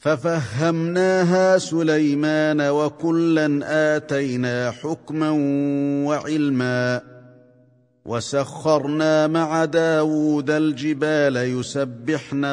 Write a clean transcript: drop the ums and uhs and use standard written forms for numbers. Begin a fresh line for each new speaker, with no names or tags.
ففهمناها سليمان وكلا آتينا حكما وعلما وسخرنا مع داود الجبال يسبحن